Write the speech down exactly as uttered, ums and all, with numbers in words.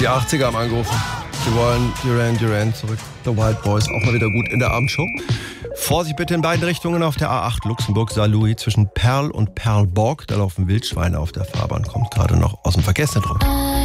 Die achtziger haben angerufen. Sie wollen Duran Duran zurück. The Wild Boys, auch mal wieder gut in der Abendshow. Vorsicht bitte in beiden Richtungen auf der A acht Luxemburg-Saarlouis zwischen Perl und Perlborg. Da laufen Wildschweine auf der Fahrbahn, kommt gerade noch aus dem Verkehrszentrum.